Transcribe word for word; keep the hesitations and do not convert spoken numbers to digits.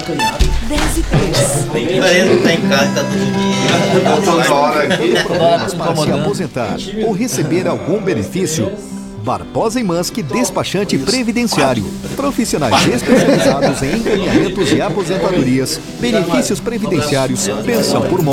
dez e três. Tem parece tá em casa, tá todo dia. Toda hora aqui. Problemas para se aposentar ou receber algum benefício? Barbosa e Manski Despachante Previdenciário. Profissionais especializados em encaminhamentos e aposentadorias, benefícios previdenciários, pensão por morte.